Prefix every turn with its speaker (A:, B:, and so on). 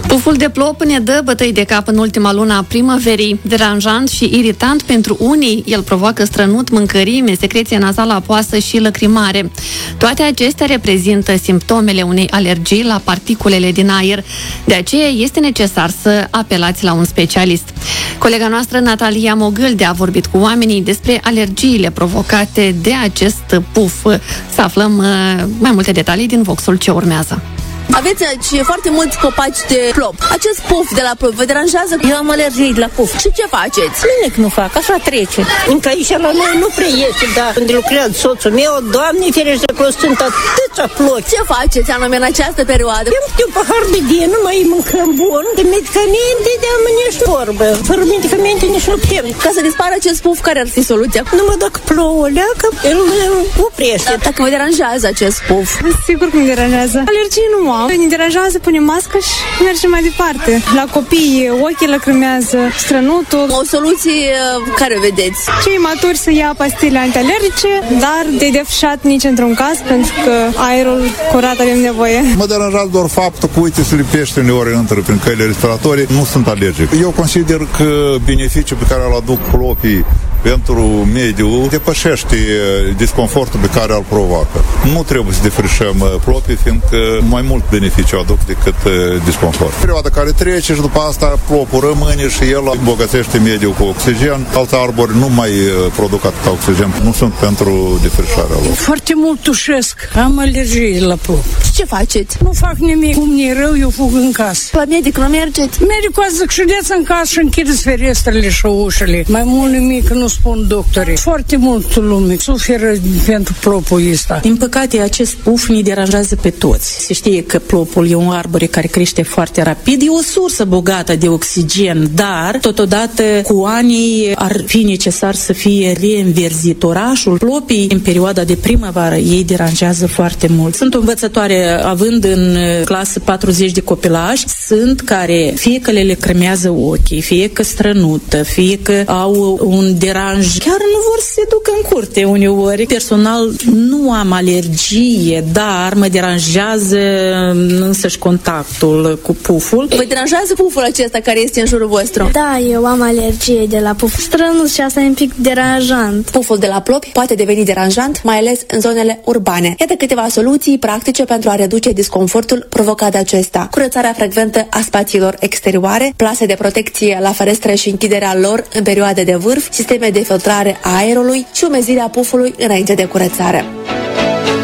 A: Puful de plop ne dă bătăi de cap în ultima lună a primăverii. Deranjant și iritant pentru unii, el provoacă strănut, mâncărime, secreție nazală apoasă și lăcrimare. Toate acestea reprezintă simptomele unei alergii la particulele din aer. De aceea este necesar să apelați la un specialist. Colega noastră, Natalia Mogâlde, a vorbit cu oamenii despre alergiile provocate de acest puf. Să aflăm mai multe detalii din Voxul ce urmează.
B: Aveți aici foarte mulți copaci de plop. Acest puf de la plop vă deranjează?
C: Eu am alergie la puf.
B: Și ce faceți?
C: Nimic nu fac, așa trece. Încă aici la noi nu prea iese, dar când lucrează soțul meu, Doamne ferește, că sunt atâția plopi.
B: Ce faceți anume în această perioadă?
C: Un pahar de vin, nu mai mâncăm bun. De medicamente, de-am nici vorbă. Fără medicamente nici nu putem.
B: Ca să dispară acest puf, care ar fi soluția?
C: Numai dacă plouă, leacă, îl oprește.
B: Dacă vă deranjează acest puf?
D: Sigur că îmi deranjează. Alergie nu am. Ne deranjează, punem mască și mergem mai departe. La copii, ochii lăcrimează, strănutul.
B: O soluție care vedeți?
D: Cei maturi să ia pastile antialergice, dar de defșat nici într-un caz, pentru că aerul curat avem nevoie.
E: Mă deranjează doar faptul că, uite, se lipește uneori, intră prin căile respiratorii, nu sunt alergic. Eu consider că beneficiul pe care îl aduc plopii pentru mediu depășește disconfortul pe care îl provoacă. Nu trebuie să defrișăm plopii, fiindcă mai mult beneficiu aduc decât disconfort. Perioada care trece și după asta plopul rămâne și el îmbogățește mediul cu oxigen. Alți arbori nu mai produc atâta oxigen, nu sunt pentru defrișarea lor.
F: Foarte mult tușesc. Am alergie la plop.
B: Și ce faceți?
F: Nu fac nimic. Cum mi-e rău, eu fug în casă.
B: La medic nu mergeți?
F: Medicul a zis, ședeți în casă și închideți ferestrele și ușile. Mai mult nimic nu spun doctorii. Foarte mult lume suferă pentru plopul ăsta.
G: Din păcate, acest puf ne deranjează pe toți. Se știe că plopul e un arbore care crește foarte rapid, e o sursă bogată de oxigen, dar totodată cu anii ar fi necesar să fie reînverzit orașul. Plopii în perioada de primăvară ei deranjează foarte mult. Sunt o învățătoare având în clasă 40 de copilași, sunt care fie că le lăcrimează ochii, fie că strănută, fie că au un deranj, chiar nu vor să se ducă în curte uneori. Personal nu am alergie, dar mă deranjează însăși contactul cu puful.
B: Vă deranjează puful acesta care este în jurul vostru?
H: Da, eu am alergie de la puf. Strănut și asta e un pic deranjant.
B: Puful de la plopi poate deveni deranjant, mai ales în zonele urbane. Iată câteva soluții practice pentru a reduce disconfortul provocat de acesta. Curățarea frecventă a spațiilor exterioare, plase de protecție la ferestre și închiderea lor în perioade de vârf, sisteme de filtrare a aerului și umezirea pufului înainte de curățare.